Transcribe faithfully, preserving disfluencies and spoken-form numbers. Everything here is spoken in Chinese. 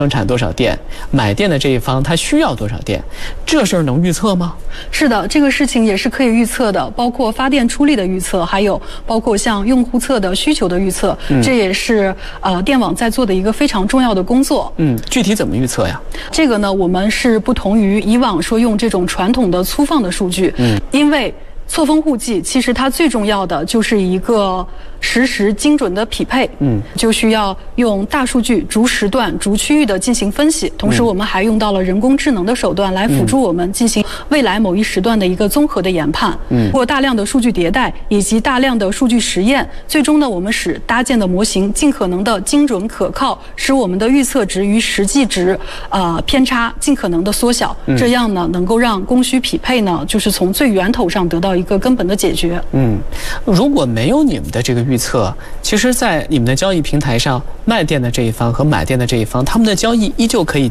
生产多少电，买电的这一方他需要多少电，这事儿能预测吗？ 是的，这个事情也是可以预测的，包括发电出力的预测，还有包括像用户侧的需求的预测，嗯、这也是呃电网在做的一个非常重要的工作。 嗯，具体怎么预测呀？ 这个呢，我们是不同于以往说用这种传统的粗放的数据，嗯，因为错峰互计其实它最重要的就是一个实时精准的匹配，嗯，就需要用大数据逐时段、逐区域的进行分析，同时我们还用到了人工智能的手段来辅助我们进行未来某一时段的一个综合的研判。嗯，通过大量的数据迭代以及大量的数据实验，最终呢，我们使搭建的模型尽可能的精准可靠，使我们的预测值与实际值呃偏差尽可能的缩小，这样呢，能够让供需匹配呢，就是从最源头上得到一个根本的解决。 嗯，如果没有你们的这个预测，其实在你们的交易平台上，卖电的这一方和买电的这一方，他们的交易依旧可以